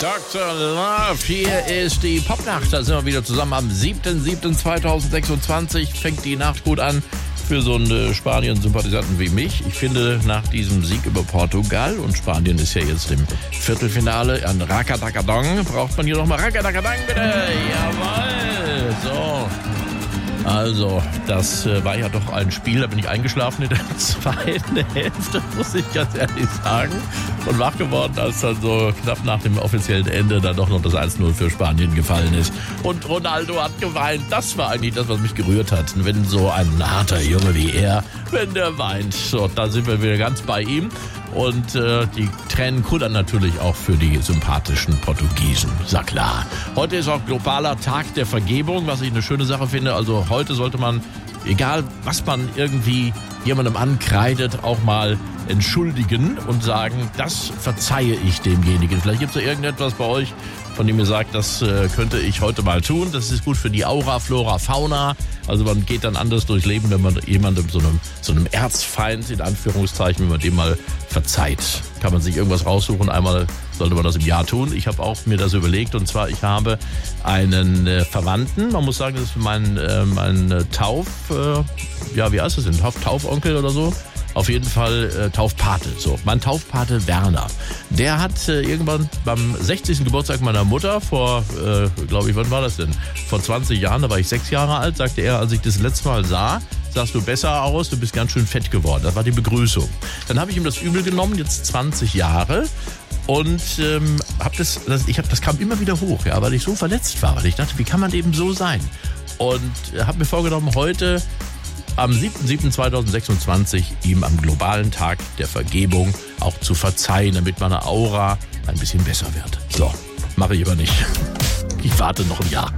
Dr. Love, hier ist die Popnacht. Da sind wir wieder zusammen am 7.7.2026. Fängt die Nacht gut an für so einen Spanien-Sympathisanten wie mich. Ich finde, nach diesem Sieg über Portugal, und Spanien ist ja jetzt im Viertelfinale an Racatacadong, braucht man hier nochmal Racatacadong, bitte. Jawohl. So. Also, das war ja doch ein Spiel, da bin ich eingeschlafen in der zweiten Hälfte, muss ich ganz ehrlich sagen. Und wach geworden, als dann so knapp nach dem offiziellen Ende dann doch noch das 1-0 für Spanien gefallen ist. Und Ronaldo hat geweint. Das war eigentlich das, was mich gerührt hat. Wenn so ein harter Junge wie er, wenn der weint, so, da sind wir wieder ganz bei ihm. Und die Tränen kullern natürlich auch für die sympathischen Portugiesen. Sag klar. Heute ist auch globaler Tag der Vergebung, was ich eine schöne Sache finde. Also heute sollte man, egal was man irgendwie jemandem ankreidet, auch mal entschuldigen und sagen, das verzeihe ich demjenigen. Vielleicht gibt es ja irgendetwas bei euch, von dem ihr sagt, das könnte ich heute mal tun. Das ist gut für die Aura, Flora, Fauna. Also man geht dann anders durchs Leben, wenn man jemandem so einem Erzfeind, in Anführungszeichen, wenn man dem mal verzeiht. Kann man sich irgendwas raussuchen. Einmal sollte man das im Jahr tun. Ich habe auch mir das überlegt, und zwar, ich habe einen Verwandten, man muss sagen, das ist mein wie heißt das denn? Taufonkel oder so? Auf jeden Fall Taufpate. So, mein Taufpate Werner, der hat irgendwann beim 60. Geburtstag meiner Mutter vor, glaube ich, wann war das denn? Vor 20 Jahren, da war ich 6 Jahre alt, sagte er, als ich das letzte Mal sah, sahst du besser aus, du bist ganz schön fett geworden. Das war die Begrüßung. Dann habe ich ihm das übel genommen, jetzt 20 Jahre. Und das kam immer wieder hoch, ja, weil ich so verletzt war, weil ich dachte, wie kann man eben so sein? Und habe mir vorgenommen, heute am 7.7.2026 ihm am globalen Tag der Vergebung auch zu verzeihen, damit meine Aura ein bisschen besser wird. So, mache ich aber nicht. Ich warte noch ein Jahr.